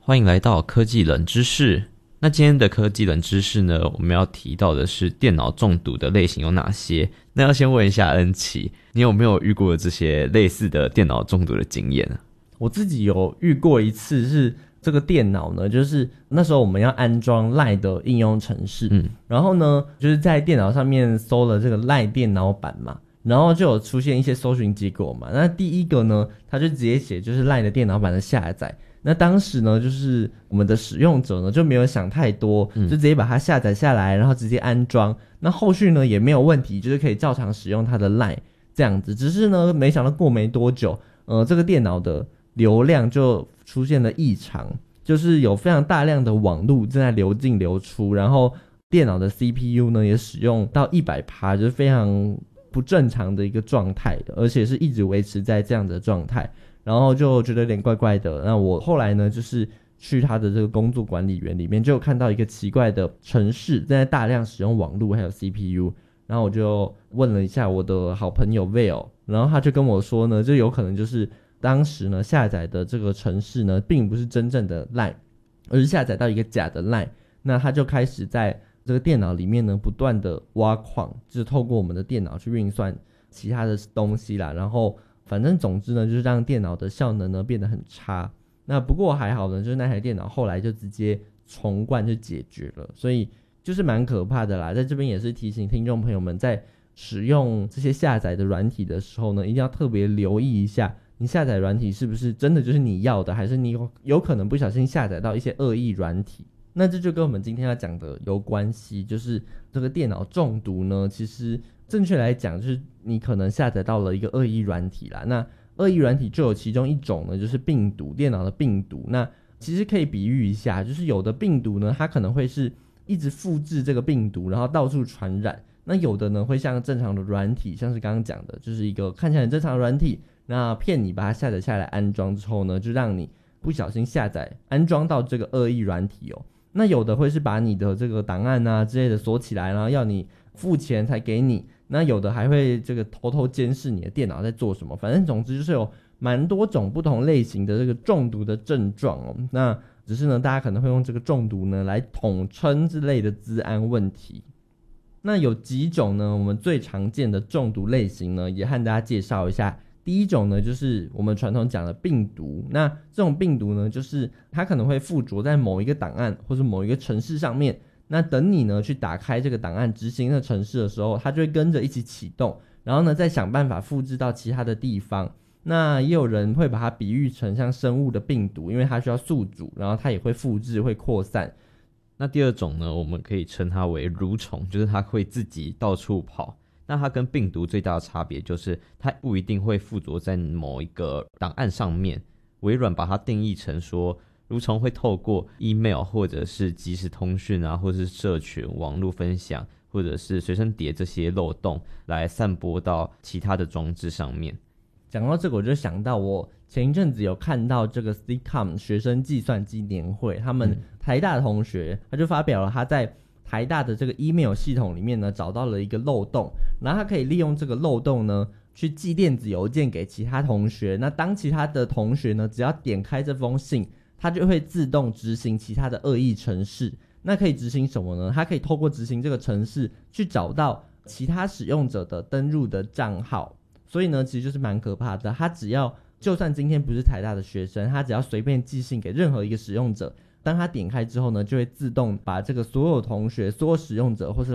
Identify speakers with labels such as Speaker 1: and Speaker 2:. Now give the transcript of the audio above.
Speaker 1: 欢迎来到科技冷知识。那今天的科技冷知识呢，我们要提到的是电脑中毒的类型有哪些。那要先问一下恩琪，你有没有遇过这些类似的电脑中毒的经验？
Speaker 2: 我自己有遇过一次，是这个电脑呢，就是那时候我们要安装 LINE 的应用程式，然后呢，就是在电脑上面搜了这个 LINE 电脑版嘛，然后就有出现一些搜寻结果嘛。那第一个呢，它就直接写就是 LINE 的电脑版的下载。那当时呢，就是我们的使用者呢就没有想太多，就直接把它下载下来，然后直接安装。那后续呢也没有问题，就是可以照常使用它的 LINE 这样子。只是呢，没想到过没多久，这个电脑的流量就出现了异常，就是有非常大量的网路正在流进流出，然后电脑的 CPU 呢也使用到 100%， 就是非常不正常的一个状态的，而且是一直维持在这样的状态。然后就觉得有点怪怪的。那我后来呢，就是去他的这个工作管理员里面，就有看到一个奇怪的程式正在大量使用网路还有 CPU。然后我就问了一下我的好朋友 Vale， 然后他就跟我说呢，这有可能就是当时呢下载的这个程式呢，并不是真正的 LINE， 而是下载到一个假的 LINE。那他就开始在这个电脑里面呢，不断的挖矿，就是透过我们的电脑去运算其他的东西啦，然后反正总之呢，就是让电脑的效能呢变得很差。那不过还好呢，就是那台电脑后来就直接重灌就解决了，所以就是蛮可怕的啦。在这边也是提醒听众朋友们，在使用这些下载的软体的时候呢，一定要特别留意一下，你下载软体是不是真的就是你要的，还是你有可能不小心下载到一些恶意软体。那这就跟我们今天要讲的有关系，就是这个电脑中毒呢，其实正确来讲就是你可能下载到了一个恶意软体啦。那恶意软体就有其中一种呢，就是病毒，电脑的病毒。那其实可以比喻一下，就是有的病毒呢，它可能会是一直复制这个病毒，然后到处传染。那有的呢，会像正常的软体，像是刚刚讲的，就是一个看起来很正常的软体，那骗你把它下载下来安装之后呢，就让你不小心下载安装到这个恶意软体哦。那有的会是把你的这个档案啊之类的锁起来，然后要你付钱才给你。那有的还会这个偷偷监视你的电脑在做什么。反正总之就是有蛮多种不同类型的这个中毒的症状哦。那只是呢，大家可能会用这个中毒呢来统称之类的资安问题。那有几种呢，我们最常见的中毒类型呢，也和大家介绍一下。第一种呢，就是我们传统讲的病毒。那这种病毒呢，就是它可能会附着在某一个档案或者某一个程式上面。那等你呢去打开这个档案执行的程式的时候，它就会跟着一起启动，然后呢再想办法复制到其他的地方。那也有人会把它比喻成像生物的病毒，因为它需要宿主，然后它也会复制会扩散。
Speaker 1: 那第二种呢，我们可以称它为蠕虫，就是它会自己到处跑。那它跟病毒最大的差别就是它不一定会附着在某一个档案上面。微软把它定义成说，蠕虫会透过 email 或者是即时通讯啊，或者是社群网络分享，或者是随身碟这些漏洞来散播到其他的装置上面。
Speaker 2: 讲到这个，我就想到我前一阵子有看到这个 CCOM 学生计算机年会，他们台大的同学他就发表了他在台大的这个 email 系统里面呢找到了一个漏洞，然后他可以利用这个漏洞呢去寄电子邮件给其他同学。那当其他的同学呢只要点开这封信，它就会自动执行其他的恶意程式。那可以执行什么呢？它可以透过执行这个程式去找到其他使用者的登入的账号。所以呢其实就是蛮可怕的，他只要就算今天不是台大的学生，他只要随便寄信给任何一个使用者，当他点开之后呢，就会自动把这个所有同学、所有使用者或是